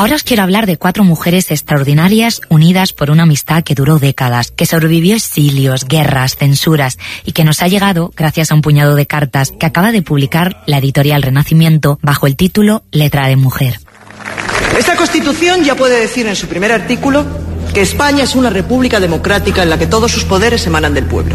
Ahora os quiero hablar de 4 mujeres extraordinarias unidas por una amistad que duró décadas, que sobrevivió exilios, guerras, censuras y que nos ha llegado gracias a un puñado de cartas que acaba de publicar la editorial Renacimiento bajo el título Letra de Mujer. Esta Constitución ya puede decir en su primer artículo que España es una república democrática en la que todos sus poderes emanan del pueblo.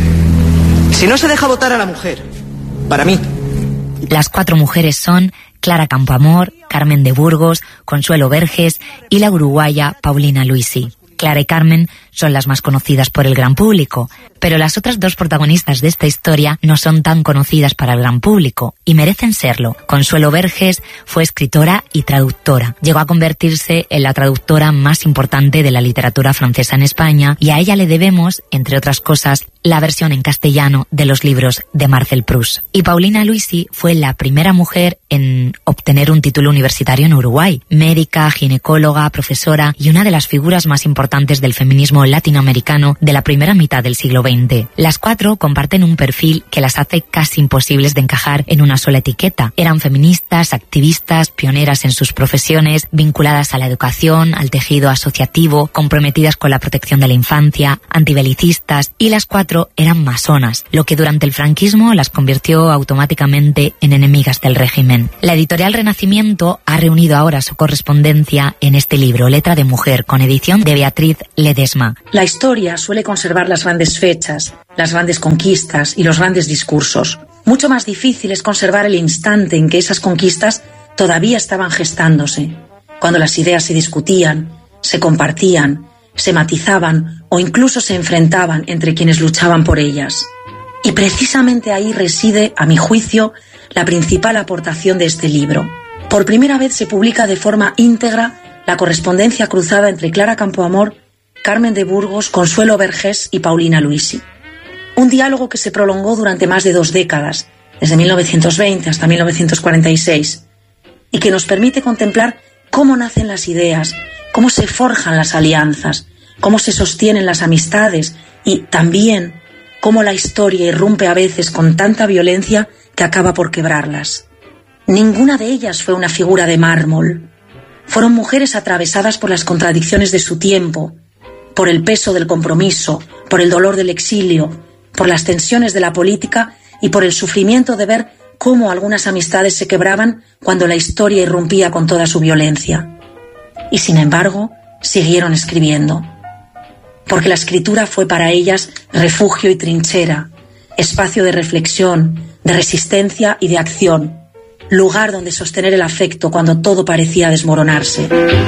Si no se deja votar a la mujer, para mí. Las 4 mujeres son Clara Campoamor, Carmen de Burgos, Consuelo Verges y la uruguaya Paulina Luisi. Clara y Carmen son las más conocidas por el gran público, pero las otras 2 protagonistas de esta historia no son tan conocidas para el gran público y merecen serlo. Consuelo Verges fue escritora y traductora. Llegó a convertirse en la traductora más importante de la literatura francesa en España y a ella le debemos, entre otras cosas, la versión en castellano de los libros de Marcel Proust. Y Paulina Luisi fue la primera mujer en obtener un título universitario en Uruguay. Médica, ginecóloga, profesora y una de las figuras más importantes del feminismo latinoamericano de la primera mitad del siglo XX. Las 4 comparten un perfil que las hace casi imposibles de encajar en una sola etiqueta. Eran feministas, activistas, pioneras en sus profesiones, vinculadas a la educación, al tejido asociativo, comprometidas con la protección de la infancia, antibelicistas, y las 4 eran masonas, lo que durante el franquismo las convirtió automáticamente en enemigas del régimen. La editorial Renacimiento ha reunido ahora su correspondencia en este libro, Letra de Mujer, con edición de Beatriz Ledesma. La historia suele conservar las grandes fechas, las grandes conquistas y los grandes discursos. Mucho más difícil es conservar el instante en que esas conquistas todavía estaban gestándose, cuando las ideas se discutían, se compartían, se matizaban o incluso se enfrentaban entre quienes luchaban por ellas. Y precisamente ahí reside, a mi juicio, la principal aportación de este libro. Por primera vez se publica de forma íntegra la correspondencia cruzada entre Clara Campoamor, Carmen de Burgos, Consuelo Verges y Paulina Luisi. Un diálogo que se prolongó durante más de 2 décadas, desde 1920 hasta 1946, y que nos permite contemplar cómo nacen las ideas, cómo se forjan las alianzas, cómo se sostienen las amistades y también cómo la historia irrumpe a veces con tanta violencia que acaba por quebrarlas. Ninguna de ellas fue una figura de mármol. Fueron mujeres atravesadas por las contradicciones de su tiempo, por el peso del compromiso, por el dolor del exilio, por las tensiones de la política y por el sufrimiento de ver cómo algunas amistades se quebraban cuando la historia irrumpía con toda su violencia. Y sin embargo, siguieron escribiendo. Porque la escritura fue para ellas refugio y trinchera, espacio de reflexión, de resistencia y de acción, lugar donde sostener el afecto cuando todo parecía desmoronarse.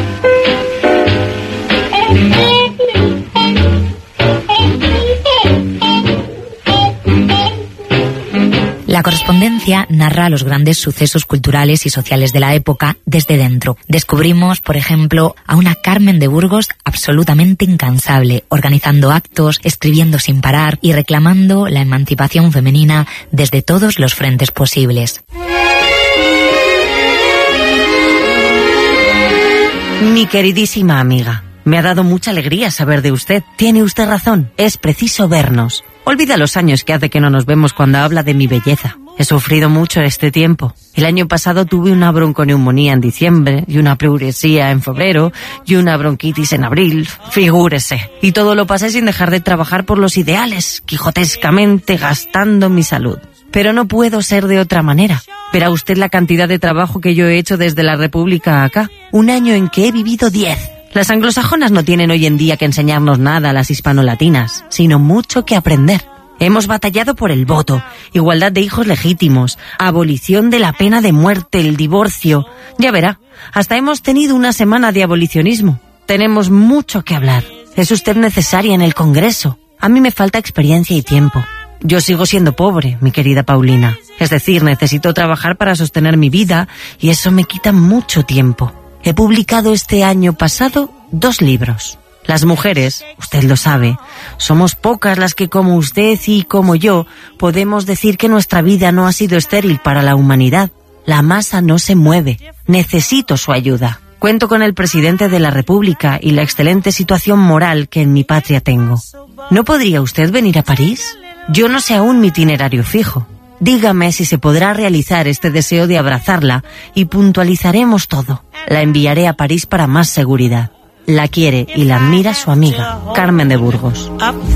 La correspondencia narra los grandes sucesos culturales y sociales de la época desde dentro. Descubrimos, por ejemplo, a una Carmen de Burgos absolutamente incansable, organizando actos, escribiendo sin parar y reclamando la emancipación femenina desde todos los frentes posibles. Mi queridísima amiga, me ha dado mucha alegría saber de usted. Tiene usted razón, es preciso vernos. Olvida los años que hace que no nos vemos cuando habla de mi belleza. He sufrido mucho este tiempo. El año pasado tuve una bronconeumonía en diciembre, y una pleuresía en febrero, y una bronquitis en abril. Figúrese. Y todo lo pasé sin dejar de trabajar por los ideales, quijotescamente gastando mi salud. Pero no puedo ser de otra manera. Verá usted la cantidad de trabajo que yo he hecho desde la República acá. Un año en que he vivido 10. Las anglosajonas no tienen hoy en día que enseñarnos nada a las hispanolatinas, sino mucho que aprender. Hemos batallado por el voto, igualdad de hijos legítimos, abolición de la pena de muerte, el divorcio. Ya verá, hasta hemos tenido una semana de abolicionismo. Tenemos mucho que hablar. Es usted necesaria en el Congreso. A mí me falta experiencia y tiempo. Yo sigo siendo pobre, mi querida Paulina. Es decir, necesito trabajar para sostener mi vida y eso me quita mucho tiempo. He publicado este año pasado 2 libros. Las mujeres, usted lo sabe, somos pocas las que como usted y como yo podemos decir que nuestra vida no ha sido estéril para la humanidad. La masa no se mueve. Necesito su ayuda. Cuento con el presidente de la República y la excelente situación moral que en mi patria tengo. ¿No podría usted venir a París? Yo no sé aún mi itinerario fijo. Dígame si se podrá realizar este deseo de abrazarla y puntualizaremos todo. La enviaré a París para más seguridad. La quiere y la admira su amiga, Carmen de Burgos.